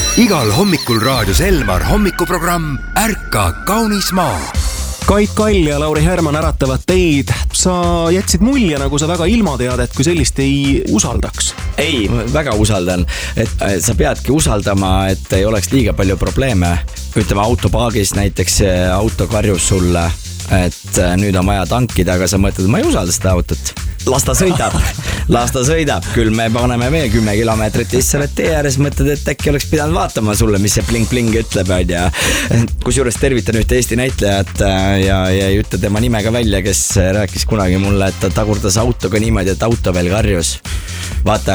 Igal hommikul raadios Elmar hommikuprogramm Ärka kaunis maa. Kait Kall ja Lauri Härman äratavad teid. Sa jätsid mulje, nagu sa väga ilmateadet kui sellist ei usaldaks. Ei, väga usaldan. Et sa peadki usaldama, et ei oleks liiga palju probleeme. Ütleme autopaagis näiteks auto karjus sulle, et nüüd on vaja tankida, aga sa mõtled, ma ei usalda seda autot. Las ta sõidab. Küll me paneme veel 10 kilomeetrit ja siis sa oled tee ääres, mõtled, et äkki oleks pidanud vaatama sulle, mis see pling-pling ütleb. Kusjuures tervitan ühte Eesti näitlejat ja ei ütle tema nimega välja, kes rääkis kunagi mulle, et ta tagurdas autoga niimoodi, et auto veel karjus. Vaata,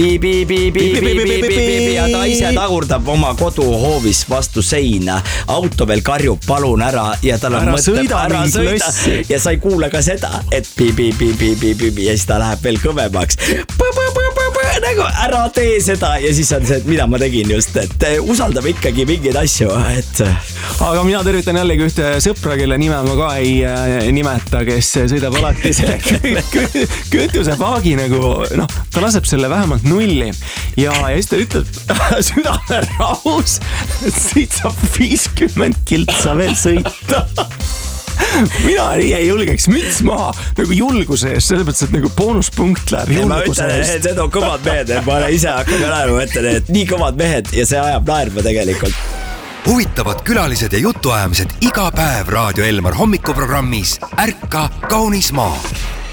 ja ta ise tagurdab oma koduhoovis vastu seina. Auto veel karjub, palun ära ja tal on mõtleb, ära sõida. Ja sa ei kuule ka seda, et ja siis ta läheb veel kõvemaks. Nagu ära tee seda ja siis on see, et mida ma tegin just, et usaldame ikkagi mingeid asju. Aga mina tervitan jällegi ühte sõpra, kelle nime ma ka ei nimeta, kes sõidab alati see kütusepaagi nagu, ta laseb selle vähemalt nulli ja siis ta ütleb südame rahus, et siit saab 50 kiltsa veel sõita. Mina ei julgeks müts maha nagu julguse eest, selles mõttes, et nagu boonuspunkt läheb julguse eest. Ma ütlen, et need on kõvad mehed, ma ise hakkan naerma, ütlen, et nii kõvad mehed ja see ajab naerma tegelikult. Huvitavad külalised ja jutuajamised iga päev Raadio Elmar hommikuprogrammis Ärka kaunis maa.